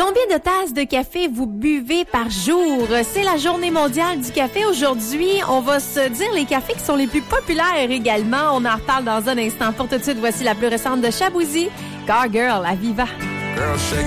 Combien de tasses de café vous buvez par jour? C'est la journée mondiale du café aujourd'hui. On va se dire les cafés qui sont les plus populaires également. On en reparle dans un instant. Pour tout de suite, voici la plus récente de Shaboozey, Car Girl à Viva. Girl,